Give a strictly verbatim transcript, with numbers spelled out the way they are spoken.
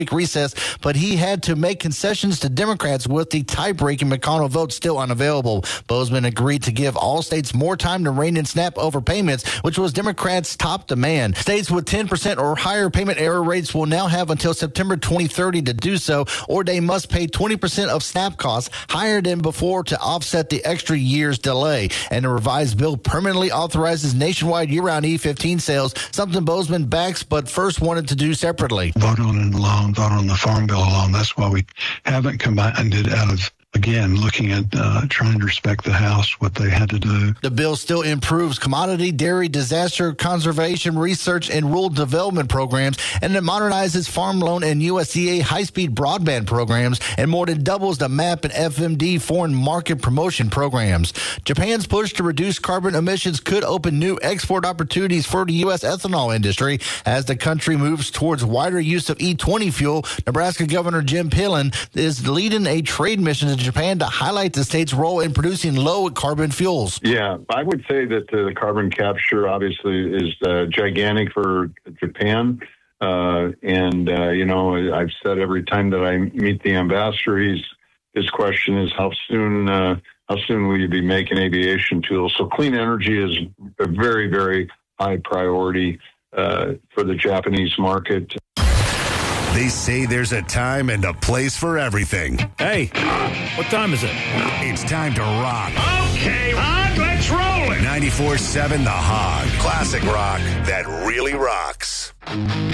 recess, but he had to make concessions to Democrats with the tie-breaking McConnell vote still unavailable. Boozman agreed to give all states more time to rein in SNAP overpayments, which was Democrats' top demand. States with ten percent or higher payment error rates will now have until September twenty thirty to do so, or they must pay twenty percent of SNAP costs higher than before to offset the extra year's delay. And the revised bill permanently authorizes nationwide year-round E fifteen sales, something Boozman backs but first wanted to do separately. Vote on it alone, vote on the Farm Bill alone. That's why we haven't combined it out of, again, looking at uh, trying to respect the House, what they had to do. The bill still improves commodity, dairy, disaster conservation, research, and rural development programs, and it modernizes farm loan and U S D A high-speed broadband programs, and more than doubles the MAP and F M D foreign market promotion programs. Japan's push to reduce carbon emissions could open new export opportunities for the U S ethanol industry as the country moves towards wider use of E twenty fuel. Nebraska Governor Jim Pillen is leading a trade mission to Japan to highlight the state's role in producing low-carbon fuels. Yeah, I would say that uh, the carbon capture obviously is uh, gigantic for Japan. Uh, and, uh, you know, I've said every time that I meet the ambassador, he's, his question is how soon, uh, how soon will you be making aviation fuel? So clean energy is a very, very high priority uh, for the Japanese market. They say there's a time and a place for everything. Hey, what time is it? It's time to rock. Okay, Hog, let's roll it. ninety-four seven The Hog. Classic rock that really rocks.